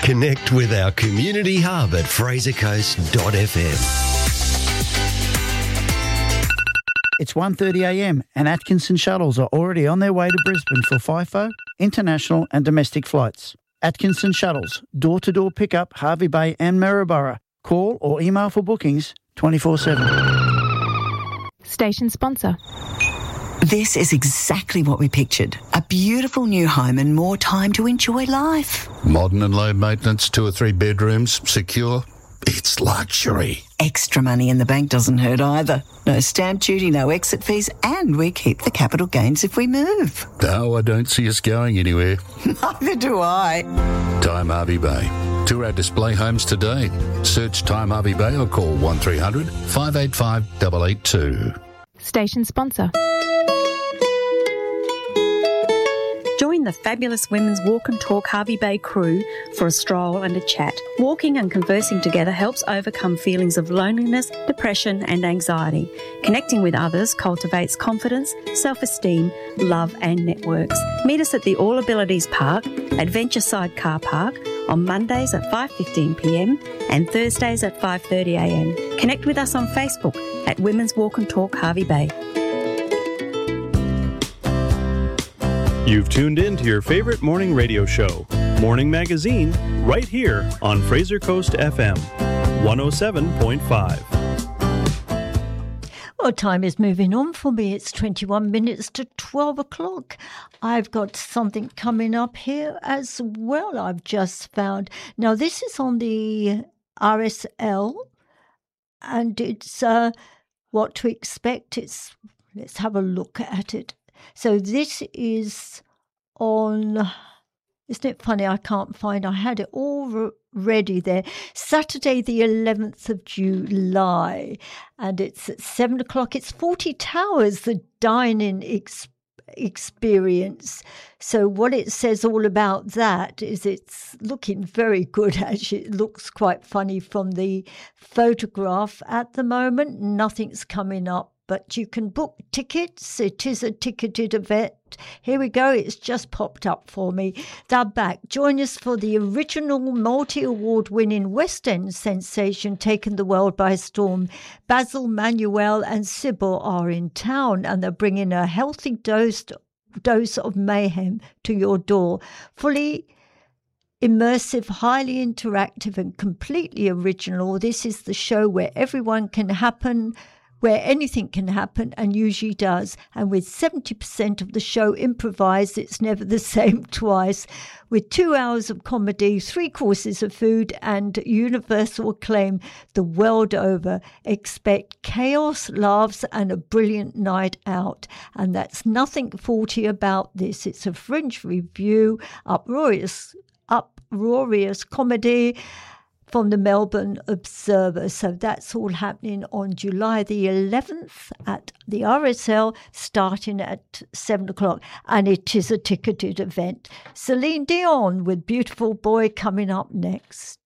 Connect with our community hub at frasercoast.fm. It's 1:30am and Atkinson shuttles are already on their way to Brisbane for FIFO, international and domestic flights. Atkinson shuttles, door-to-door pickup, Hervey Bay and Maryborough. Call or email for bookings 24/7. Station sponsor. This is exactly what we pictured. A beautiful new home and more time to enjoy life. Modern and low maintenance, 2 or 3 bedrooms, secure. It's luxury. Extra money in the bank doesn't hurt either. No stamp duty, no exit fees, and we keep the capital gains if we move. No, I don't see us going anywhere. Neither do I. Time Hervey Bay. Tour our display homes today. Search Time Hervey Bay or call 1300 585 882. Station sponsor. Join the fabulous Women's Walk and Talk Hervey Bay crew for a stroll and a chat. Walking and conversing together helps overcome feelings of loneliness, depression and anxiety. Connecting with others cultivates confidence, self-esteem, love and networks. Meet us at the All Abilities Park, Adventureside Car Park, on Mondays at 5:15pm and Thursdays at 5:30am. Connect with us on Facebook at Women's Walk and Talk Hervey Bay. You've tuned in to your favorite morning radio show, Morning Magazine, right here on Fraser Coast FM, 107.5. Well, time is moving on for me. It's 21 minutes to 12 o'clock. I've got something coming up here as well I've just found. Now, this is on the RSL, and it's what to expect. Let's have a look at it. So this is on, isn't it funny, I can't find, I had it all ready there. Saturday the 11th of July, and it's at 7 o'clock. It's 40 Towers, the dining experience. So what it says all about that is it's looking very good. Actually, it looks quite funny from the photograph at the moment. Nothing's coming up, but you can book tickets. It is a ticketed event. Here we go. It's just popped up for me. They're back. Join us for the original multi-award winning West End sensation taking the world by storm. Basil, Manuel and Sybil are in town, and they're bringing a healthy dose of mayhem to your door. Fully immersive, highly interactive and completely original. This is the show where anything can happen and usually does. And with 70% of the show improvised, it's never the same twice. With 2 hours of comedy, 3 courses of food and universal acclaim the world over, expect chaos, laughs and a brilliant night out. And that's nothing faulty about this. It's a Fringe review, uproarious comedy from the Melbourne Observer. So that's all happening on July the 11th at the RSL, starting at 7 o'clock. And it is a ticketed event. Celine Dion with Beautiful Boy coming up next.